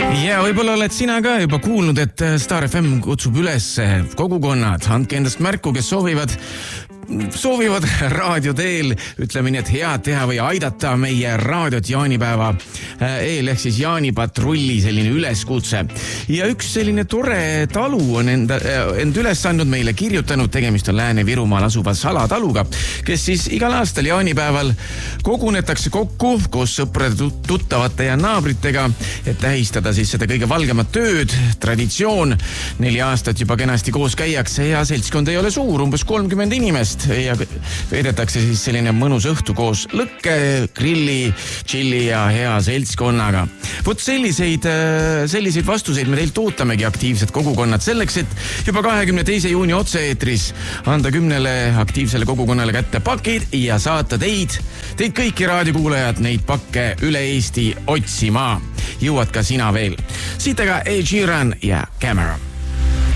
Ja võib-olla oled sina ka juba kuulnud, et Star FM kutsub üles kogukonnad, andke endast märku, kes soovivad raadio teel, ütleme nii, et head teha või aidata meie raadiot jaanipäeva eel ehk siis jaanipatrulli selline üleskutse. Ja üks selline tore talu on end üles andnud meile kirjutanud, tegemist on Lääne-Virumaal asuva Salataluga, kes siis igal aastal jaanipäeval kogunetakse kokku koos sõprade, tuttavate ja naabritega, et tähistada siis seda kõige valgemat tööd, traditsioon. 4 aastat juba kenasti koos käiakse ja seltskond ei ole suur, umbes 30 inimest. Ja veedetakse siis selline mõnus õhtu koos lõkke, grilli, chilli ja hea seltskonnaga. Vot selliseid vastuseid me teilt ootamegi aktiivsed kogukonnad selleks, et juba 22. juuni otse-eetris anda 10 aktiivsele kogukonnale kätte pakid ja saata teid kõiki raadiokuulajad neid pakke üle Eesti otsima. Jõuad ka sina veel. Siit aga Ed Sheeran ja Camera.